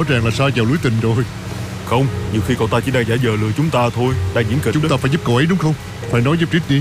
ràng là sa vào lưới tình rồi. Không, nhiều khi cậu ta chỉ đang giả vờ lừa chúng ta thôi, đang diễn kịch. Chúng ta phải giúp cậu ấy đúng không? Phải nói với Britney.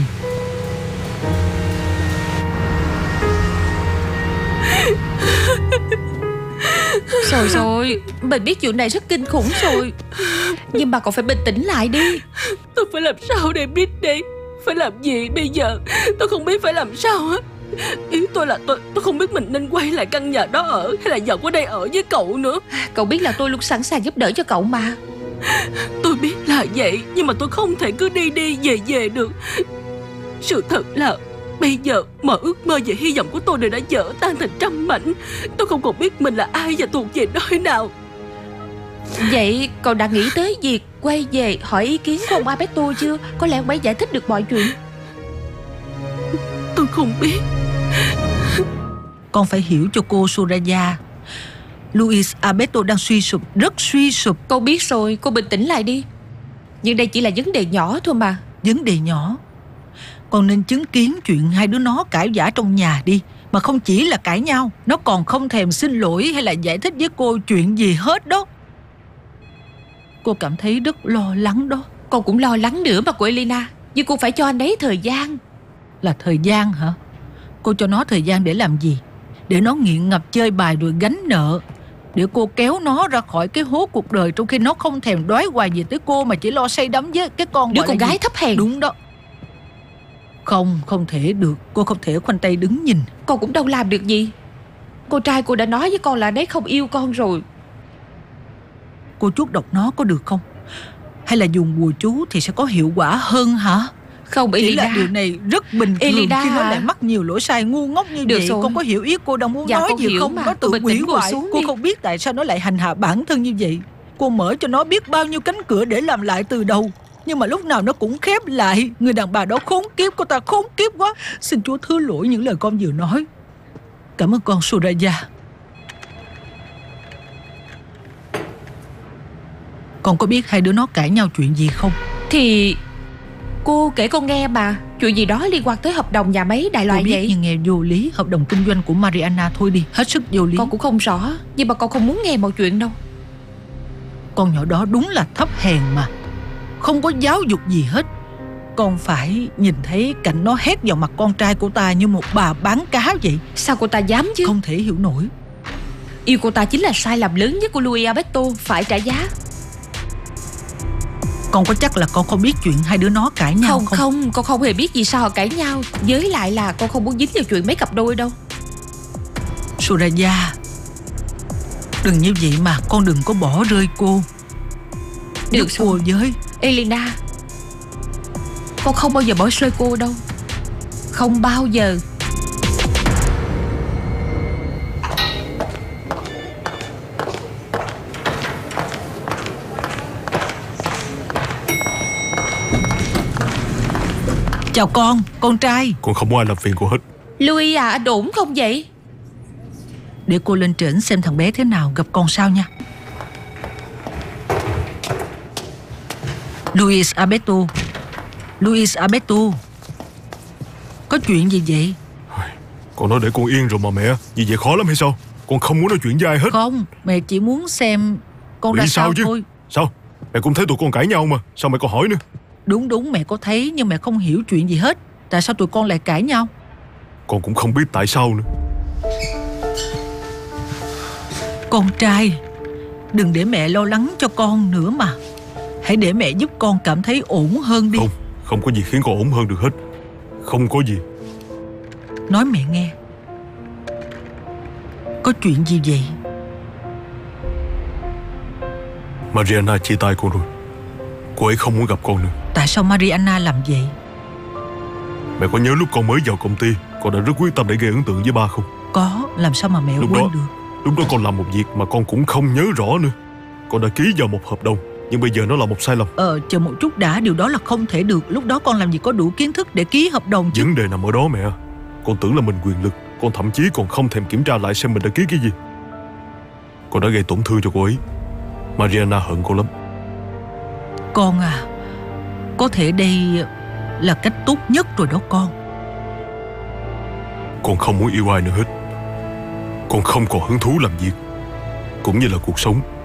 Rồi rồi, mình biết chuyện này rất kinh khủng rồi, nhưng mà cậu phải bình tĩnh lại đi. Tôi phải làm sao đây Britney? Phải làm gì bây giờ? Tôi không biết phải làm sao hết. Ý tôi là tôi không biết mình nên quay lại căn nhà đó ở, hay là dọn qua đây ở với cậu nữa. Cậu biết là tôi luôn sẵn sàng giúp đỡ cho cậu mà. Tôi biết là vậy, nhưng mà tôi không thể cứ đi đi về về được. Sự thật là bây giờ mọi ước mơ và hy vọng của tôi đều đã vỡ tan thành trăm mảnh. Tôi không còn biết mình là ai và thuộc về nơi nào. Vậy cậu đã nghĩ tới việc quay về hỏi ý kiến của ông Alberto chưa? Có lẽ ông ấy giải thích được mọi chuyện. Tôi không biết. Con phải hiểu cho cô Soraya. Luis Alberto đang suy sụp, rất suy sụp. Cô biết rồi, cô bình tĩnh lại đi. Nhưng đây chỉ là vấn đề nhỏ thôi mà. Vấn đề nhỏ. Con nên chứng kiến chuyện hai đứa nó cãi vã trong nhà đi. Mà không chỉ là cãi nhau, nó còn không thèm xin lỗi hay là giải thích với cô chuyện gì hết đó. Cô cảm thấy rất lo lắng đó. Con cũng lo lắng nữa mà cô Elena. Nhưng cô phải cho anh ấy thời gian. Là thời gian hả? Cô cho nó thời gian để làm gì? Để nó nghiện ngập chơi bài rồi gánh nợ, để cô kéo nó ra khỏi cái hố cuộc đời, trong khi nó không thèm đoái hoài gì tới cô mà chỉ lo say đắm với cái con đứa gọi con là gái gì? thấp hèn. Đúng đó. Không thể được. Cô không thể khoanh tay đứng nhìn. Con cũng đâu làm được gì. Cô trai cô đã nói với con là đấy không yêu con rồi. Cô chuốc độc nó có được không? Hay là dùng bùa chú thì sẽ có hiệu quả hơn hả? Không Chỉ Elena. là điều này rất bình thường Elena khi nó à. lại mắc nhiều lỗi sai ngu ngốc như Được vậy. rồi. Con có hiểu ý cô đang muốn Dạ, nói con gì hiểu không? mà. Nó tự Cô bình hủy tĩnh ngồi hoại. xuống Cô đi. không biết tại sao nó lại hành hạ bản thân như vậy. Cô mở cho nó biết bao nhiêu cánh cửa để làm lại từ đầu, nhưng mà lúc nào nó cũng khép lại. Người đàn bà đó khốn kiếp, cô ta khốn kiếp quá. Xin Chúa thứ lỗi những lời con vừa nói. Cảm ơn con Soraya. Con có biết hai đứa nó cãi nhau chuyện gì không? Thì cô kể con nghe mà. Chuyện gì đó liên quan tới hợp đồng nhà máy đại loại Tôi biết vậy. nhưng nghe vô lý. Hợp đồng kinh doanh của Mariana thôi đi. Hết sức vô lý. Con cũng không rõ, nhưng mà con không muốn nghe mọi chuyện đâu. Con nhỏ đó đúng là thấp hèn mà, không có giáo dục gì hết. Con phải nhìn thấy cảnh nó hét vào mặt con trai của ta như một bà bán cá vậy. Sao cô ta dám chứ? Không thể hiểu nổi. Yêu cô ta chính là sai lầm lớn nhất của Luis Alberto. Phải trả giá. Con có chắc là con không biết chuyện hai đứa nó cãi nhau không? Không, con không hề biết vì sao họ cãi nhau. Với lại là con không muốn dính vào chuyện mấy cặp đôi đâu. Soraya, đừng như vậy mà. Con đừng có bỏ rơi cô. Được Giúp cô với. Elena, con không bao giờ bỏ rơi cô đâu. Không bao giờ. Chào con trai. Con không có ai làm phiền cô hết. Louis à, anh ổn không vậy? Để cô lên trển xem thằng bé thế nào, gặp con sau nha. Luis Alberto. Luis Alberto, có chuyện gì vậy? Con nói để con yên rồi mà mẹ. Vì vậy khó lắm hay sao? Con không muốn nói chuyện với ai hết. Không, mẹ chỉ muốn xem con Bị ra sao sao chứ? thôi. Sao? Mẹ cũng thấy tụi con cãi nhau mà. Sao mẹ còn hỏi nữa? Đúng mẹ có thấy, nhưng mẹ không hiểu chuyện gì hết. Tại sao tụi con lại cãi nhau? Con cũng không biết tại sao nữa. Con trai, đừng để mẹ lo lắng cho con nữa mà. Hãy để mẹ giúp con cảm thấy ổn hơn đi. Không có gì khiến con ổn hơn được hết. Không có gì. Nói mẹ nghe. Có chuyện gì vậy? Mariana chia tay con rồi. Cô ấy không muốn gặp con nữa. Tại sao Mariana làm vậy? Mẹ có nhớ lúc con mới vào công ty, con đã rất quyết tâm để gây ấn tượng với ba không? Có, làm sao mà mẹ quên được. Lúc đó con làm một việc mà con cũng không nhớ rõ nữa. Con đã ký vào một hợp đồng, nhưng bây giờ nó là một sai lầm. Chờ một chút đã, điều đó là không thể được. Lúc đó con làm gì có đủ kiến thức để ký hợp đồng chứ. Vấn đề nằm ở đó mẹ. Con tưởng là mình quyền lực. Con thậm chí còn không thèm kiểm tra lại xem mình đã ký cái gì. Con đã gây tổn thương cho cô ấy. Mariana hận con lắm. Con à, có thể đây là cách tốt nhất rồi đó con. Con không muốn yêu ai nữa hết. Con không còn hứng thú làm việc, cũng như là cuộc sống.